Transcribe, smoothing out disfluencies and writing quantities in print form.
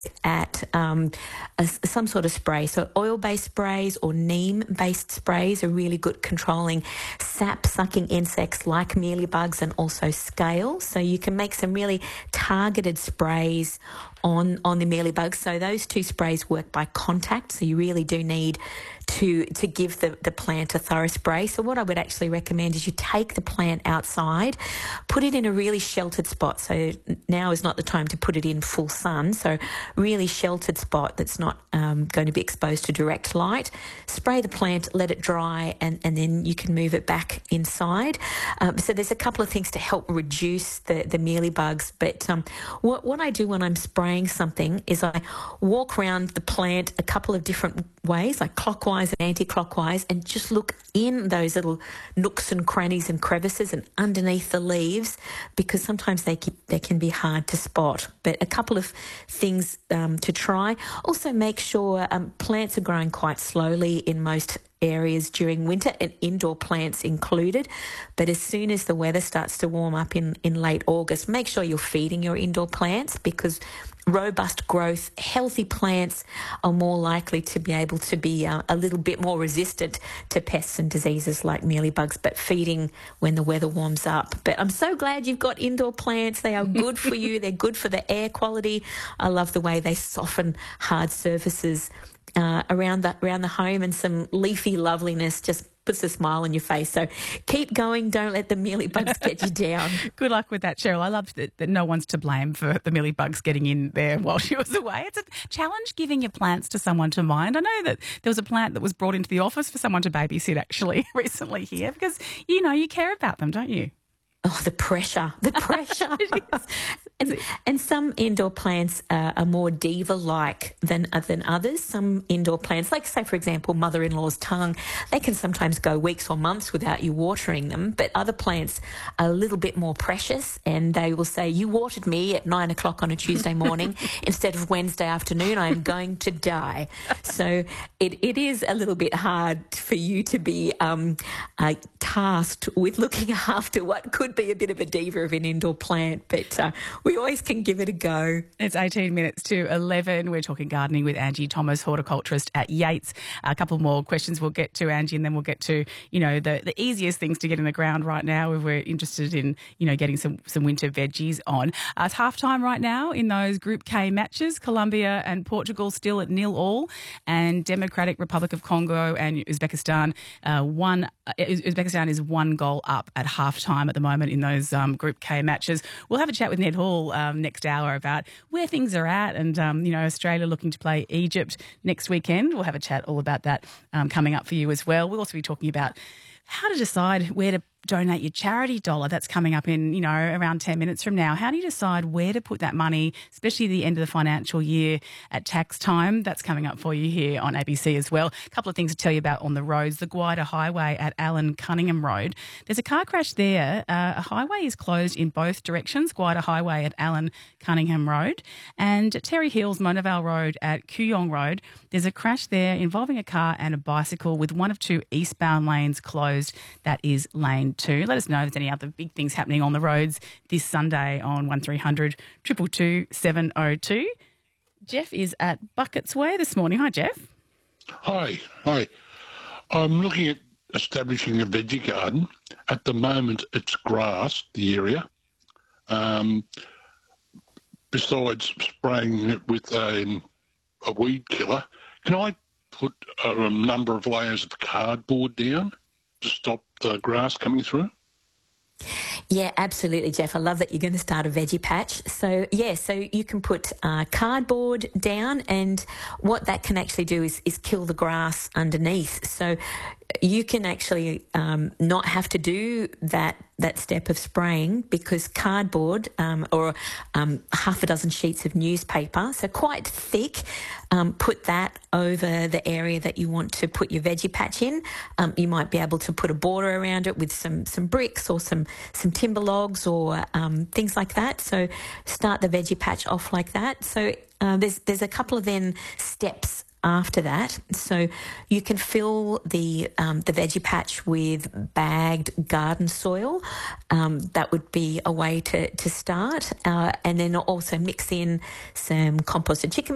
at some sort of spray. So oil-based sprays or neem-based sprays are really good controlling sap-sucking insects like mealybugs and also scale. So you can make some really targeted sprays on the mealybugs. So those two sprays work by contact. So you really do need to give the plant a thorough spray. So what I would actually recommend is you take the plant outside, put it in a really sheltered spot. So now is not the time to put it in full sun. So really sheltered spot that's not going to be exposed to direct light. Spray the plant, let it dry, and then you can move it back inside. So there's a couple of things to help reduce the mealybugs. But what I do when I'm spraying something is I walk around the plant a couple of different ways, like clockwise and anti-clockwise, and just look in those little nooks and crannies and crevices and underneath the leaves, because sometimes they can be hard to spot. But a couple of things to try. Also make sure plants are growing quite slowly in most areas during winter, and indoor plants included. But as soon as the weather starts to warm up in late August, make sure you're feeding your indoor plants, because robust growth, healthy plants are more likely to be able to be a little bit more resistant to pests and diseases like mealybugs, but feeding when the weather warms up. But I'm so glad you've got indoor plants. They are good for you. They're good for the air quality. I love the way they soften hard surfaces around the home, and some leafy loveliness just puts a smile on your face. So keep going. Don't let the mealybugs get you down. Good luck with that, Cheryl. I love that no one's to blame for the mealybugs getting in there while she was away. It's a challenge giving your plants to someone to mind. I know that there was a plant that was brought into the office for someone to babysit actually recently here, because, you care about them, don't you? Oh, the pressure. And some indoor plants are more diva-like than others. Some indoor plants, like, say, for example, mother-in-law's tongue, they can sometimes go weeks or months without you watering them. But other plants are a little bit more precious, and they will say, you watered me at 9 o'clock on a Tuesday morning instead of Wednesday afternoon. I am going to die. So it is a little bit hard for you to be tasked with looking after what could be a bit of a diva of an indoor plant, but we always can give it a go. It's 18 minutes to 11. We're talking gardening with Angie Thomas, horticulturist at Yates. A couple more questions we'll get to, Angie, and then we'll get to, the easiest things to get in the ground right now if we're interested in, getting some winter veggies on. It's halftime right now in those Group K matches. Colombia and Portugal still at 0-0, and Democratic Republic of Congo and Uzbekistan Uzbekistan is 1 goal up at halftime at the moment in those Group K matches. We'll have a chat with Ned Hall next hour about where things are at, and Australia looking to play Egypt next weekend. We'll have a chat all about that coming up for you as well. We'll also be talking about how to decide where to donate your charity dollar. That's coming up in, around 10 minutes from now. How do you decide where to put that money, especially at the end of the financial year at tax time? That's coming up for you here on ABC as well. A couple of things to tell you about on the roads. The Guida Highway at Allen Cunningham Road. There's a car crash there. A highway is closed in both directions, Guida Highway at Allen Cunningham Road, and Terry Hills Monavale Road at Kooyong Road. There's a crash there involving a car and a bicycle with one of 2 eastbound lanes closed. That is lane 2. Let us know if there's any other big things happening on the roads this Sunday on 1300 222 702. Jeff is at Buckets Way this morning. Hi, Jeff. Hi. I'm looking at establishing a veggie garden. At the moment, it's grass, the area. Besides spraying it with a weed killer, can I put a number of layers of cardboard down to stop the grass coming through? Yeah, absolutely, Jeff. I love that you're going to start a veggie patch. So you can put cardboard down, and what that can actually do is kill the grass underneath. So you can actually not have to do that step of spraying, because cardboard or half a dozen sheets of newspaper, so quite thick, put that over the area that you want to put your veggie patch in. You might be able to put a border around it with some bricks or some timber logs or things like that. So start the veggie patch off like that. So there's a couple of then steps after that. So you can fill the veggie patch with bagged garden soil. That would be a way to start. And then also mix in some composted chicken